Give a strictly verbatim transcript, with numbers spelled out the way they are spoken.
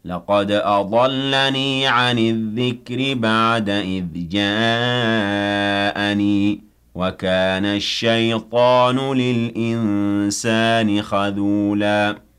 لقد أضلني عن الذكر بعد إذ جاءني وكان الشيطان للإنسان خذولا